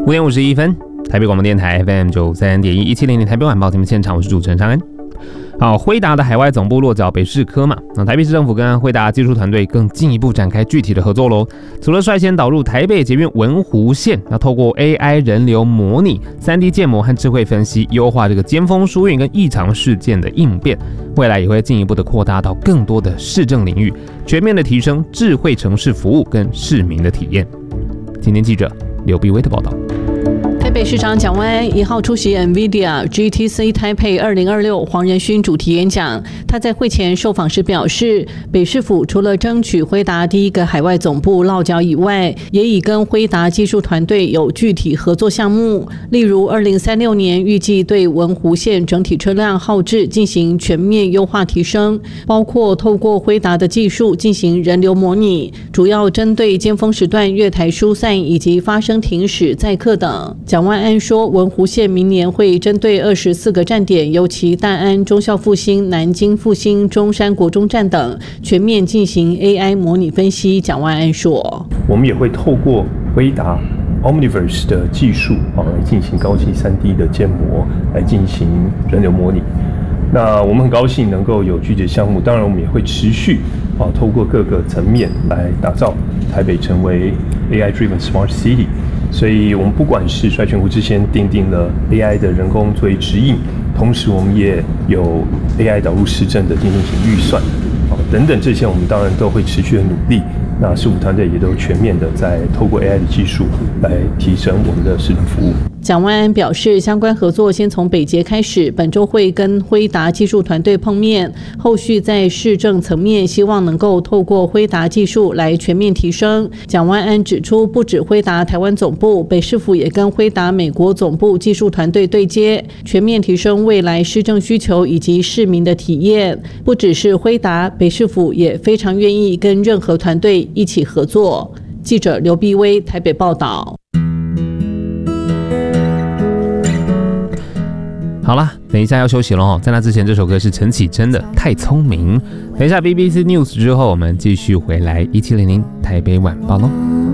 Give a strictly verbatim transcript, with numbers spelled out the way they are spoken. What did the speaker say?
五点五十一分，台北广播电台 F M 九三点一一七零零台北晚报节目现场，我是主持人尚恩。好，辉达的海外总部落脚北市科嘛，那台北市政府跟辉达技术团队更进一步展开具体的合作喽。除了率先导入台北捷运文湖线，要透过 A I 人流模拟、三 D 建模和智慧分析，优化这个尖峰疏运跟异常事件的应变。未来也会进一步的扩大到更多的市政领域，全面的提升智慧城市服务跟市民的体验。今天记者刘碧威的报道。 台北市长蒋万安一号出席 NVIDIA G T C 台北二零二六黄仁勋主题演讲。他在会前受访时表示，北市府除了争取辉达第一个海外总部落脚以外，也已跟辉达技术团队有具体合作项目，例如二零三六年预计对文湖线整体车辆号志进行全面优化提升，包括透过辉达的技术进行人流模拟，主要针对尖峰时段月台疏散以及发生停驶载客等。蒋万安说，文湖线明年会针对二十四个站点，尤其大安、忠孝复兴、南京复兴、中山国中站等，全面进行 A I 模拟分析。蒋万安说， 我们也会透过辉达 Omniverse 的技术啊，来进行高级 三 D 的建模，来进行人流模拟。那我们很高兴能够有具体的项目，当然我们也会持续啊，透过各个层面来打造台北成为 A I-driven Smart City。所以我们不管是率全国之前订定了 A I 的人工作为指引，同时我们也有 A I 导入市政的进行预算，等等这些我们当然都会持续的努力。那市府团队也都全面的在透过 A I 的技术来提升我们的市政服务。 蒋万安表示，相关合作先从北捷开始，本周会跟辉达技术团队碰面，后续在市政层面希望能够透过辉达技术来全面提升。蒋万安指出，不止辉达台湾总部，北市府也跟辉达美国总部技术团队对接，全面提升未来市政需求以及市民的体验。不只是辉达，北市府也非常愿意跟任何团队一起合作。记者刘碧威台北报道。 好啦，等一下要休息了哦。在那之前，这首歌是陈绮贞的《太聪明》。等一下 B B C News 之后，我们继续回来一七零零台北晚报喽。